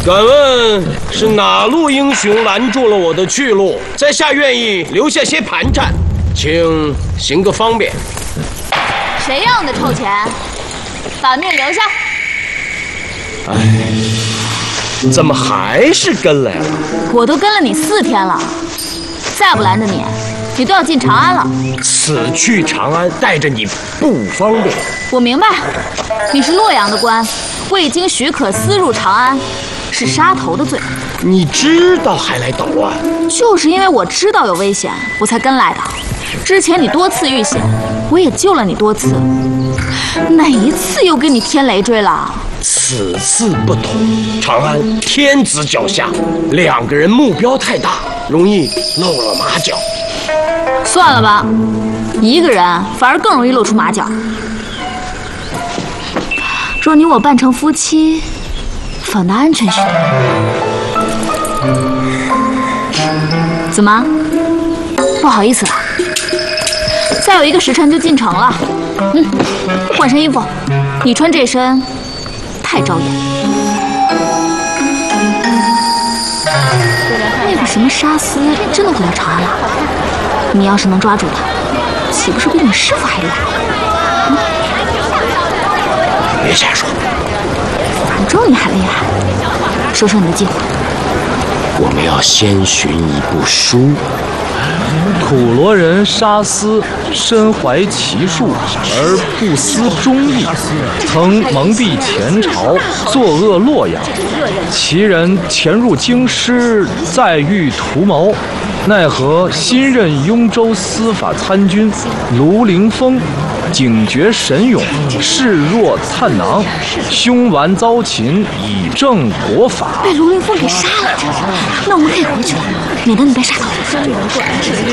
敢问是哪路英雄拦住了我的去路？在下愿意留下些盘缠，请行个方便。 谁要你的臭钱？把命留下！ 哎，怎么还是跟来了？ 我都跟了你4天了，再不拦着你，你都要进长安了。 此去长安带着你不方便。 我明白，你是洛阳的官，未经许可私入长安，是杀头的罪。 你知道还来捣乱？ 就是因为我知道有危险，我才跟来的。之前你多次遇险，我也救了你多次，哪一次又给你添累赘了？ 此次不同，长安天子脚下，2个人目标太大，容易露了马脚。 算了吧，1个人反而更容易露出马脚。若你我扮成夫妻，反倒安全些。怎么？不好意思了，再有1个时辰就进城了。换身衣服，你穿这身太招眼。那个什么沙司真的回到长安了？你要是能抓住他，岂不是比你师傅还厉害？ 别瞎说， 反正你还厉害。说说你的计划。 我们要先寻一部书。 土罗人沙司身怀奇术而不思忠义，曾蒙蔽前朝，作恶洛阳。其人潜入京师，再遇图谋，奈何新任雍州司法参军卢凌风警觉神勇，视若探囊，凶顽遭擒，以正国法。 被卢凌风给杀了，那我们可以回去了，免得你被杀头。